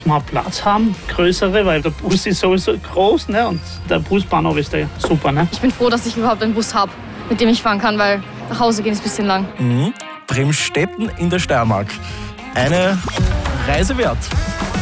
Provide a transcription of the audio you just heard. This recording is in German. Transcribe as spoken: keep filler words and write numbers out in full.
Mal Platz haben, größere, weil der Bus ist sowieso groß, ne? Und der Busbahnhof ist ja super, ne? Ich bin froh, dass ich überhaupt einen Bus habe, mit dem ich fahren kann, weil nach Hause gehen ist ein bisschen lang. Mhm. Bremstetten in der Steiermark. Eine Reise wert.